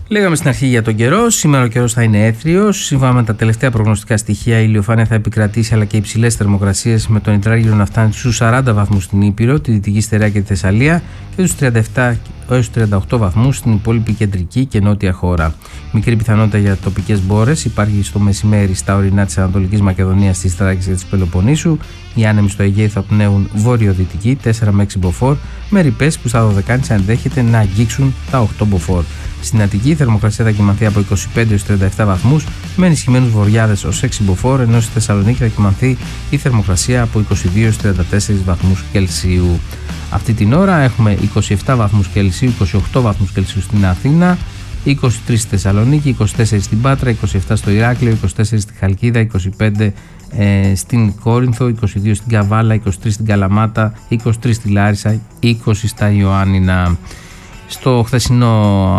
Λέγαμε στην αρχή για τον καιρό. Σήμερα ο καιρός θα είναι έθριος. Σύμφωνα με τα τελευταία προγνωστικά στοιχεία, η ηλιοφάνεια θα επικρατήσει, αλλά και υψηλές θερμοκρασίες, με τον υδράργυρο να φτάνει στους 40 βαθμούς στην Ήπειρο, τη Δυτική Στερεά και τη Θεσσαλία, και στους 37 έως 38 βαθμούς στην υπόλοιπη κεντρική και νότια χώρα. Μικρή πιθανότητα για τοπικές μπόρες υπάρχει στο μεσημέρι στα ορεινά της Ανατολικής Μακεδονίας, της Θράκης και της Πελοποννήσου. Οι άνεμοι στο Αιγαίο θα πνέουν βόρειο-δυτική 4 με 6 μποφόρ, με ρηπές που στα Δωδεκάνησα ενδέχεται να αγγίξουν τα 8 μποφόρ. Στην Αττική η θερμοκρασία θα κυμανθεί από 25 έως 37 βαθμούς, με ενισχυμένους βορειάδες ως 6 μποφόρ, ενώ στη Θεσσαλονίκη θα κυμανθεί η θερμοκρασία από 22 έως 34 βαθμούς Κελσίου. Αυτή την ώρα έχουμε 27 βαθμούς Κελσίου, 28 βαθμούς Κελσίου στην Αθήνα, 23 στη Θεσσαλονίκη, 24 στην Πάτρα, 27 στο Ηράκλειο, 24 στη Χαλκίδα, 25 στην Κόρινθο, 22 στην Καβάλα, 23 στην Καλαμάτα, 23 στη Λάρισα, 20 στα Ιωάννινα. Στο χθεσινό,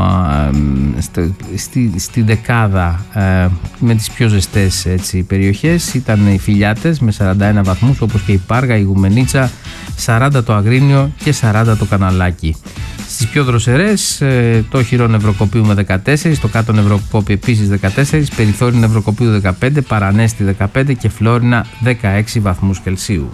στη δεκάδα με τις πιο ζεστές περιοχές ήταν οι Φιλιάτες με 41 βαθμούς, όπως και η Πάργα, η Γουμενίτσα, 40 το Αγρίνιο και 40 το Καναλάκι. Στις πιο δροσερές, το Χειρό Νευροκοπίου με 14, το Κάτω Νευροκόπη επίσης 14, Περιθώριο Νευροκοπίου 15, Παρανέστη 15 και Φλόρινα 16 βαθμούς Κελσίου.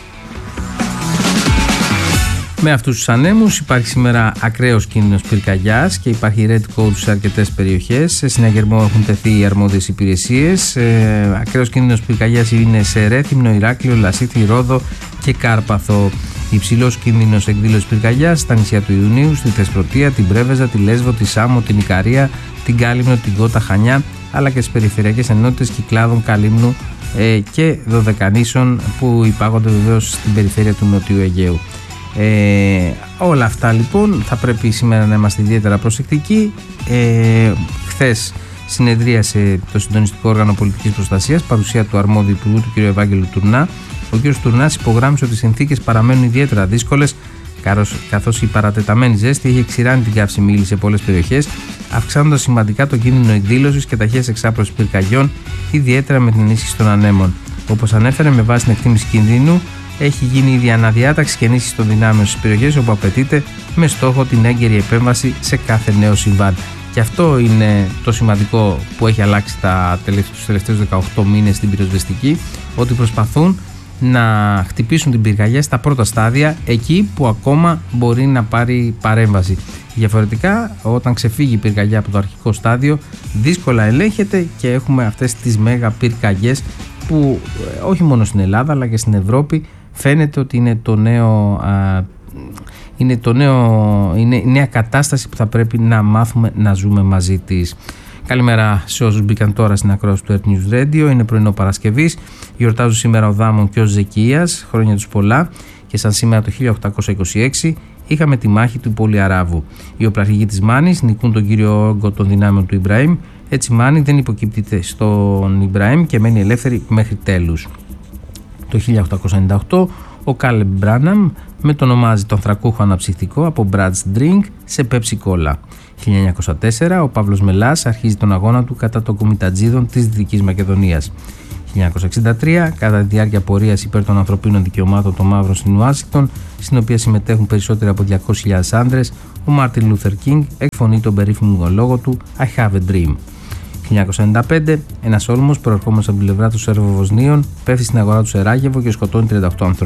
Με αυτούς τους ανέμους υπάρχει σήμερα ακραίος κίνδυνος πυρκαγιάς και υπάρχει red code σε αρκετές περιοχές. Σε συναγερμό έχουν τεθεί οι αρμόδιες υπηρεσίες. Ακραίος κίνδυνος πυρκαγιάς είναι σε Ρέθυμνο, Ηράκλειο, Λασίθι, Ρόδο και Κάρπαθο. Υψηλός κίνδυνος εκδήλωσης πυρκαγιάς στα νησιά του Ιουνίου, στη Θεσπρωτεία, την Πρέβεζα, τη Λέσβο, τη Σάμο, την Ικαρία, την Κάλυμνο, την Κότα, Χανιά, αλλά και στις περιφερειακές ενότητες Κυκλάδων, Καλύμνου και Δωδεκανήσων, που υπάγονται βεβαίως στην περιφέρεια του Νοτιού Αιγαίου. Όλα αυτά λοιπόν θα πρέπει σήμερα να είμαστε ιδιαίτερα προσεκτικοί. Χθες συνεδρίασε το Συντονιστικό Όργανο Πολιτικής Προστασίας, παρουσία του αρμόδιου υπουργού, του κ. Ευάγγελου Τουρνά. Ο κ. Τουρνάς υπογράμμισε ότι οι συνθήκες παραμένουν ιδιαίτερα δύσκολες, καθώς η παρατεταμένη ζέστη έχει εξηράνει την καύσιμη ύλη σε πολλές περιοχές, αυξάνοντας σημαντικά το κίνδυνο εκδήλωσης και ταχείας εξάπλωσης πυρκαγιών, ιδιαίτερα με την ενίσχυση των ανέμων. Όπως ανέφερε, με βάση την εκτίμηση κινδύνου, έχει γίνει ήδη αναδιάταξη και ενίσχυση των δυνάμεων στις περιοχές όπου απαιτείται, με στόχο την έγκαιρη επέμβαση σε κάθε νέο συμβάν. Και αυτό είναι το σημαντικό που έχει αλλάξει τους τελευταίους 18 μήνες στην πυροσβεστική, ότι προσπαθούν να χτυπήσουν την πυρκαγιά στα πρώτα στάδια, εκεί που ακόμα μπορεί να πάρει παρέμβαση. Διαφορετικά, όταν ξεφύγει η πυρκαγιά από το αρχικό στάδιο, δύσκολα ελέγχεται και έχουμε αυτές τις μέγα πυρκαγιές που όχι μόνο στην Ελλάδα αλλά και στην Ευρώπη φαίνεται ότι είναι είναι η νέα κατάσταση που θα πρέπει να μάθουμε να ζούμε μαζί της. Καλημέρα σε όσους μπήκαν τώρα στην ακρόαση του Earth News Radio. Είναι πρωινό Παρασκευής. Γιορτάζουν σήμερα ο Δάμων και ο Ζεκίας, χρόνια τους πολλά, και σαν σήμερα το 1826 είχαμε τη μάχη του Πολυαράβου. Οι οπλαρχηγοί της Μάνης νικούν τον κύριο όγκο των δυνάμεων του Ιμπραήμ. Έτσι η Μάνη δεν υποκύπτεται στον Ιμπραήμ και μένει ελεύθερη μέχρι τέλους. Το 1898 ο Κάλεμπ Μπράναμ μετονομάζει τον θρακούχο αναψυκτικό από Brad's Drink σε Pepsi Cola. 1904 ο Παύλος Μελάς αρχίζει τον αγώνα του κατά των κομιτατζίδων της Δυτικής Μακεδονίας. 1963, κατά τη διάρκεια πορείας υπέρ των ανθρωπίνων δικαιωμάτων των μαύρων στην Ουάσιγκτον, στην οποία συμμετέχουν περισσότεροι από 200.000 άνδρες, ο Μάρτιν Λούθερ Κίνγκ εκφωνεί τον περίφημο λόγο του I have a dream. 1995, ένας όρμος προερχόμενος από την πλευρά των Σέρβο-Βοσνίων πέφτει στην αγορά του Σεράγεβο και σκοτώνει 38 ανθρώπους.